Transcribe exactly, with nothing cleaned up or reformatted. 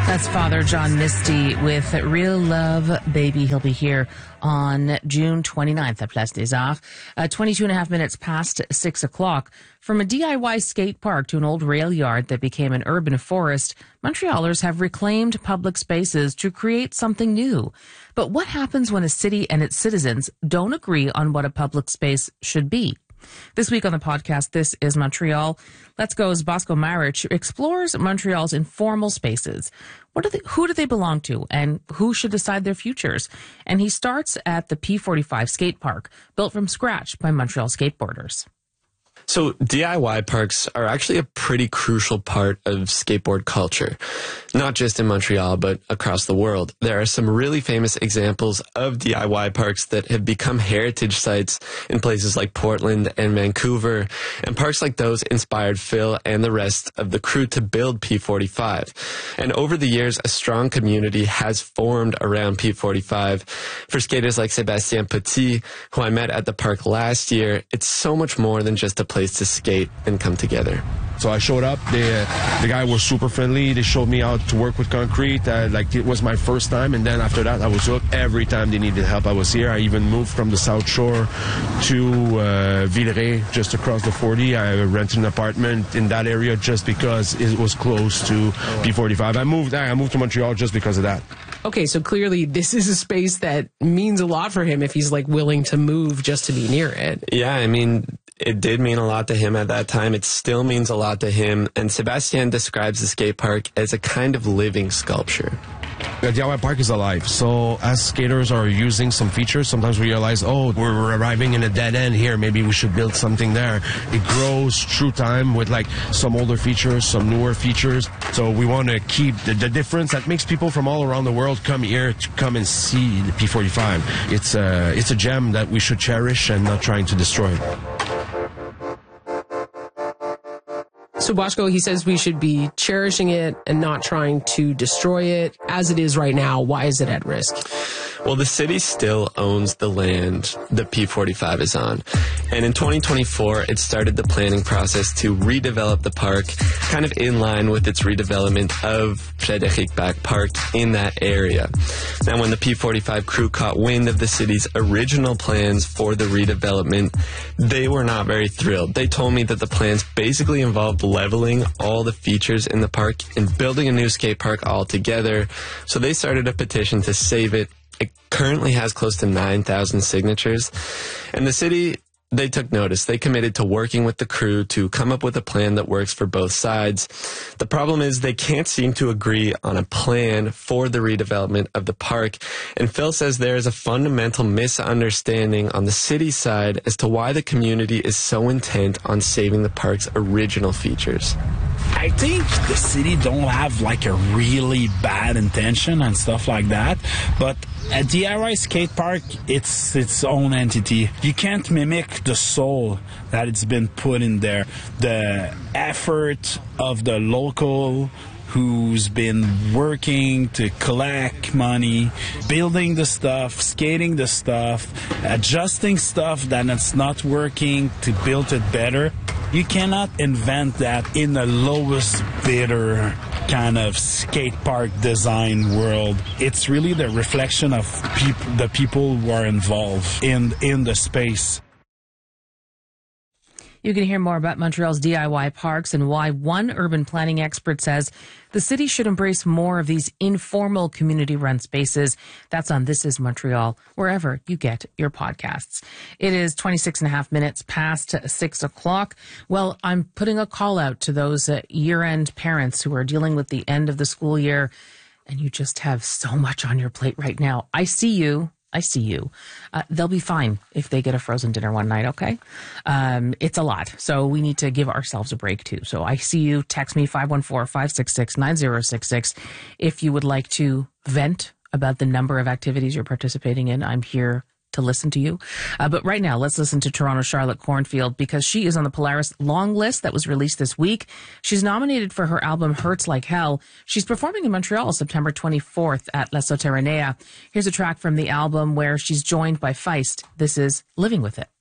That's Father John Misty with Real Love Baby. He'll be here on June twenty-ninth at Place des Arts, uh, twenty-two and a half minutes past six o'clock. From a D I Y skate park to an old rail yard that became an urban forest, Montrealers have reclaimed public spaces to create something new. But what happens when a city and its citizens don't agree on what a public space should be? This week on the podcast, This is Montreal, Let's Go's Bosco Marich explores Montreal's informal spaces. What do they, who do they belong to, and who should decide their futures? And he starts at the P forty-five skate park, built from scratch by Montreal skateboarders. So D I Y parks are actually a pretty crucial part of skateboard culture, not just in Montreal, but across the world. There are some really famous examples of D I Y parks that have become heritage sites in places like Portland and Vancouver, and parks like those inspired Phil and the rest of the crew to build P forty-five. And over the years, a strong community has formed around P forty-five. For skaters like Sébastien Petit, who I met at the park last year, it's so much more than just a place to skate and come together. So I showed up. They, uh, the guy was super friendly. They showed me how to work with concrete. Uh, like it was my first time, and then after that, I was hooked. Every time they needed help, I was here. I even moved from the South Shore to uh, Villeray, just across the forty. I rented an apartment in that area just because it was close to P forty-five. I moved. I moved to Montreal just because of that. Okay, so clearly this is a space that means a lot for him if he's like willing to move just to be near it. Yeah, I mean, it did mean a lot to him at that time. It still means a lot to him. And Sébastien describes the skate park as a kind of living sculpture. The D I Y park is alive. So as skaters are using some features, sometimes we realize, oh, we're arriving in a dead end here. Maybe we should build something there. It grows through time with like some older features, some newer features. So we want to keep the, the difference that makes people from all around the world come here to come and see the P forty-five. It's a, it's a gem that we should cherish and not trying to destroy. So Bosco, he says we should be cherishing it and not trying to destroy it. As it is right now, why is it at risk? Well, the city still owns the land that P forty-five is on. And in twenty twenty-four, it started the planning process to redevelop the park, kind of in line with its redevelopment of Frédéric Back Park in that area. Now, when the P forty-five crew caught wind of the city's original plans for the redevelopment, they were not very thrilled. They told me that the plans basically involved leveling all the features in the park and building a new skate park altogether. So they started a petition to save it. It currently has close to nine thousand signatures. And the city, they took notice. They committed to working with the crew to come up with a plan that works for both sides. The problem is they can't seem to agree on a plan for the redevelopment of the park. And Phil says there is a fundamental misunderstanding on the city side as to why the community is so intent on saving the park's original features. I think the city don't have like a really bad intention and stuff like that, but a D I Y skate park, it's its own entity. You can't mimic the soul that it's been put in there, the effort of the local who's been working to collect money, building the stuff, skating the stuff, adjusting stuff that it's not working to build it better. You cannot invent that in the lowest bidder kind of skate park design world. It's really the reflection of peop- the people who are involved in in the space. You can hear more about Montreal's D I Y parks and why one urban planning expert says the city should embrace more of these informal community-run spaces. That's on This is Montreal, wherever you get your podcasts. It is twenty-six and a half minutes past six o'clock. Well, I'm putting a call out to those uh, year-end parents who are dealing with the end of the school year, and you just have so much on your plate right now. I see you. I see you. Uh, they'll be fine if they get a frozen dinner one night, okay? Um, it's a lot, so we need to give ourselves a break, too. So I see you. Text me five one four, five six six, nine zero six six if you would like to vent about the number of activities you're participating in. I'm here to listen to you. Uh, but right now, let's listen to Toronto Charlotte Cornfield because she is on the Polaris long list that was released this week. She's nominated for her album Hurts Like Hell. She's performing in Montreal September twenty-fourth at La Soteranea. Here's a track from the album where she's joined by Feist. This is Living With It.